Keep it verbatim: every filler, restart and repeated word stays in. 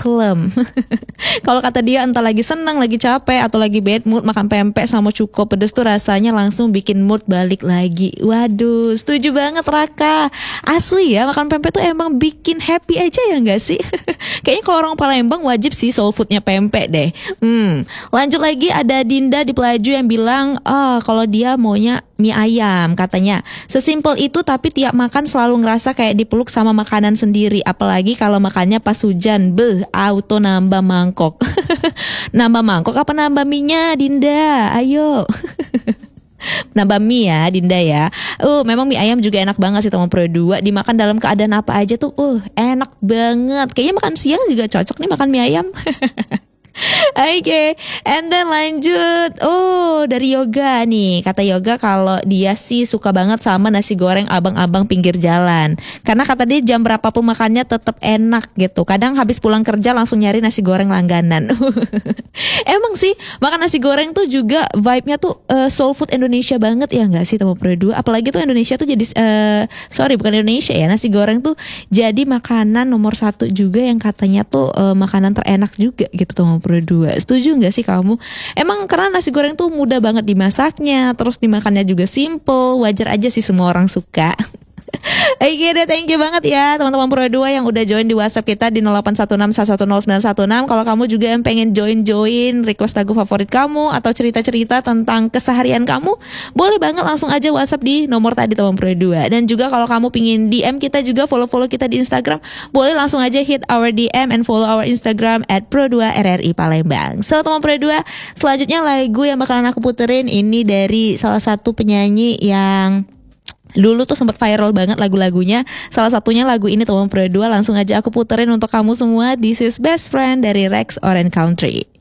maklum. Kalau kata dia entah lagi senang, lagi capek, atau lagi bad mood, makan pempek sama cuko pedes tuh rasanya langsung bikin mood balik lagi. Waduh, setuju banget Raka. Asli ya, makan pempek tuh emang bikin happy aja ya gak sih? Kayaknya kalau orang Palembang wajib sih soul foodnya pempek deh. Hmm, lanjut lagi ada Dinda di Pelaju yang bilang, ah kalau dia maunya mie ayam katanya. Sesimpel itu tapi tiap makan selalu ngerasa kayak dipeluk sama makanan sendiri. Apalagi kalau makannya pas hujan, beh, auto nambah mangkok. Nambah mangkok apa nambah mie-nya Dinda? Ayo. Nambah mie ya Dinda ya. Uh, memang mie ayam juga enak banget sih teman Pro dua. Dimakan dalam keadaan apa aja tuh uh enak banget. Kayaknya makan siang juga cocok nih makan mie ayam. Oke, okay. And then lanjut. Oh, dari Yoga nih. Kata Yoga kalau dia sih suka banget sama nasi goreng abang-abang pinggir jalan. Karena kata dia jam berapapun makannya tetap enak gitu. Kadang habis pulang kerja langsung nyari nasi goreng langganan. Emang sih makan nasi goreng tuh juga vibe-nya tuh uh, soul food Indonesia banget ya nggak sih teman Pro dua? Apalagi tuh Indonesia tuh jadi uh, sorry bukan Indonesia ya, nasi goreng tuh jadi makanan nomor satu juga yang katanya tuh uh, makanan terenak juga gitu teman Pro dua. Setuju gak sih kamu? Emang karena nasi goreng tuh mudah banget dimasaknya, terus dimakannya juga simple, wajar aja sih semua orang suka. Oke deh, thank you banget ya teman-teman Pro dua yang udah join di WhatsApp kita di nol delapan satu enam satu satu nol sembilan satu enam. Kalau kamu juga yang pengen join-join, request lagu favorit kamu atau cerita-cerita tentang keseharian kamu, boleh banget langsung aja WhatsApp di nomor tadi teman Pro dua. Dan juga kalau kamu pingin D M kita juga, follow-follow kita di Instagram, boleh langsung aja hit our D M and follow our Instagram at Pro dua R R I Palembang. So teman Pro dua, selanjutnya lagu yang bakalan aku puterin ini dari salah satu penyanyi yang dulu tuh sempat viral banget lagu-lagunya. Salah satunya lagu ini teman Pro dua. Langsung aja aku puterin untuk kamu semua. This is Best Friend dari Rex Orange Country.